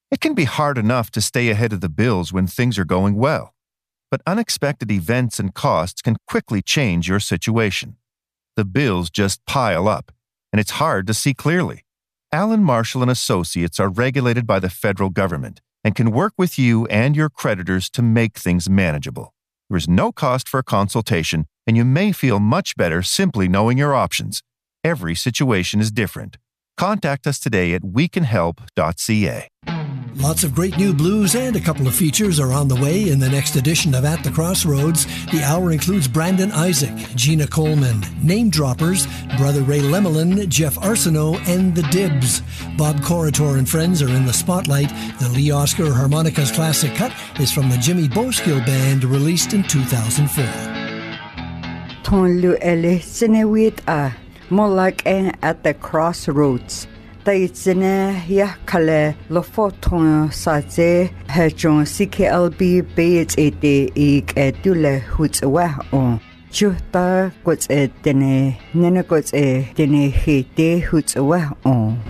It can be hard enough to stay ahead of the bills when things are going well, but unexpected events and costs can quickly change your situation. The bills just pile up, and it's hard to see clearly. Allen Marshall & Associates are regulated by the federal government and can work with you and your creditors to make things manageable. There is no cost for a consultation, and you may feel much better simply knowing your options. Every situation is different. Contact us today at wecanhelp.ca. Lots of great new blues and a couple of features are on the way in the next edition of At the Crossroads. The hour includes Brandon Isaac, Gina Coleman, Name Droppers, Brother Ray Lemelin, Jeff Arsenault, and The Dibs. Bob Corritor and friends are in the spotlight. The Lee Oscar Harmonicas Classic Cut is from the Jimmy Boskill Band, released in 2004. Ton lu ele sinewit a molak At the Crossroads. Taitsine ya kale lo foton saze hejon CKLB beit ete ik edule hutwa on chuta gots edene nene gots edene hete hutwa on.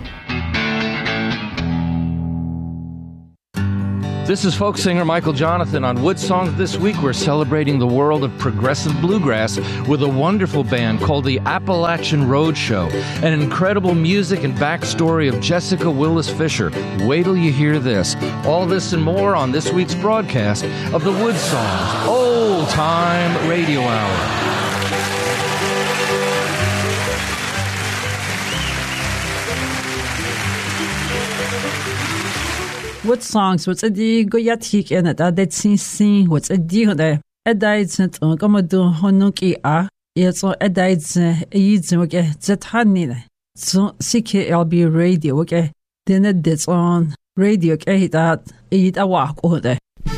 This is folk singer Michael Jonathan. On Wood Songs this week, we're celebrating the world of progressive bluegrass with a wonderful band called the Appalachian Road Show, an incredible music and backstory of Jessica Willis Fisher. Wait till you hear this. All this and more on this week's broadcast of the Wood Songs Old Time Radio Hour. What songs? What's a di go yatik in it? That sing. What's a di there? A died sent on Commodore Honuki a. It's all a died yids okay. Zethanina. So CKLB radio okay. Then it did on radio okay that eat a walk over there.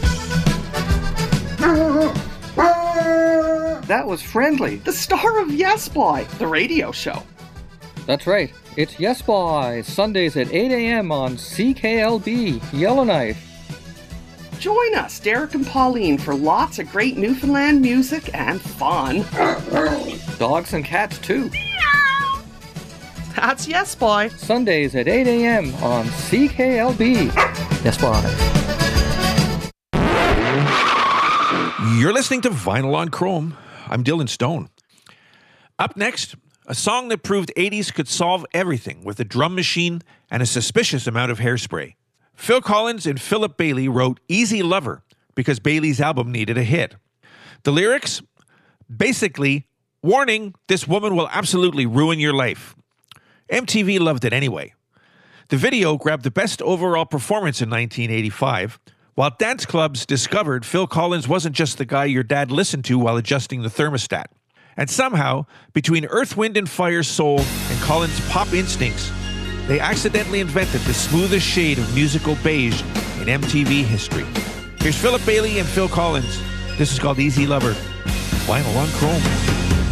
That was Friendly, the star of Yes Boy, the radio show. That's right. It's Yes Boy, Sundays at 8 a.m. on CKLB, Yellowknife. Join us, Derek and Pauline, for lots of great Newfoundland music and fun. Dogs and cats, too. That's Yes Boy. Sundays at 8 a.m. on CKLB. Yes Boy. You're listening to Vinyl on Chrome. I'm Dylan Stone. Up next, a song that proved 80s could solve everything with a drum machine and a suspicious amount of hairspray. Phil Collins and Philip Bailey wrote Easy Lover because Bailey's album needed a hit. The lyrics? Basically, warning, this woman will absolutely ruin your life. MTV loved it anyway. The video grabbed the best overall performance in 1985, while dance clubs discovered Phil Collins wasn't just the guy your dad listened to while adjusting the thermostat. And somehow, between Earth, Wind & Fire's soul and Collins' pop instincts, they accidentally invented the smoothest shade of musical beige in MTV history. Here's Philip Bailey and Phil Collins. This is called Easy Lover. Vinyl on Chrome.